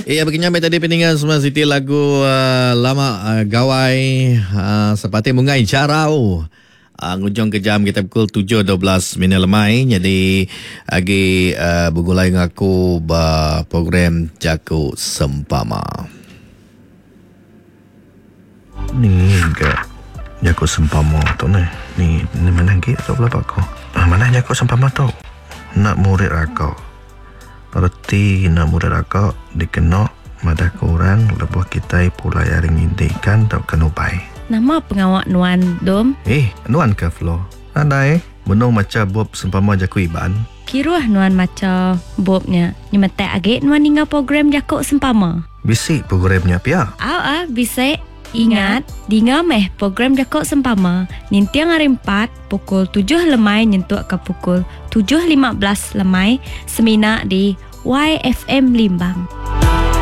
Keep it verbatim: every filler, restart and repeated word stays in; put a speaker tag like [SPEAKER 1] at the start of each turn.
[SPEAKER 1] Eh, begini tadi peninggal semua Siti lagu uh, lama uh, gawai uh, seperti mungai jarau. Uh, ngujung ke jam kita pukul tujuh dua belas minit lemai. Jadi lagi uh, bergulai dengan aku ba program Jaku Sempama. Ni ke Jaku Sempama tu ni. Ni ni mana ke tu pula pak kau. Ah, mana Jaku Sempama tu? Nak murid aku. Berarti nak murid aku dikenal madah korang lebuh kita pula yang ngintikan tak kena upai.
[SPEAKER 2] Nama pengawak Nuan Dom?
[SPEAKER 1] Eh, Nuan ke Flo? Ada eh? Menung macam Bob sempama Jaku Iban.
[SPEAKER 2] Kiruah Nuan macam Bobnya. Ni mata agak Nuan tinggal program Jakuk Sempama.
[SPEAKER 1] Bisik programnya pia.
[SPEAKER 2] Aw ah, bisik. Ingat, dinga meh program Jakuk Sempama. Nintiang hari empat, pukul tujuh lemai nyentuk ke pukul tujuh lima belas lemai. Semina di Y F M Limbang.